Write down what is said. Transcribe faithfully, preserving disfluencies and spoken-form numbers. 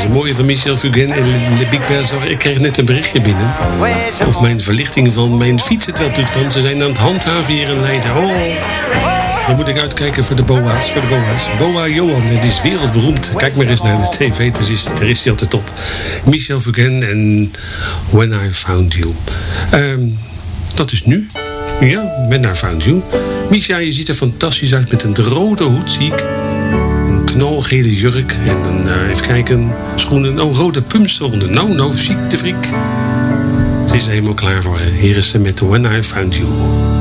het mooie van Michel Fugain en Le Big Bazar. Ik kreeg net een berichtje binnen. Of mijn verlichting van mijn fiets het wel doet. Want ze zijn aan het handhaven hier in Leiden. Oh, dan moet ik uitkijken voor de boa's. Voor de boa's. Boa Johan, die is wereldberoemd. Kijk maar eens naar de tv, daar is, daar is hij altijd op. Michel Fugain en When I Found You. Um, dat is nu. Ja, When I Found You. Misha, je ziet er fantastisch uit met een rode hoed, zie ik. Een knalgele jurk en een, uh, even kijken, schoenen. Oh, rode pumps eronder. Nou, nou, chic de frik. Ze is er helemaal klaar voor. Hè. Hier is ze met When I Found You.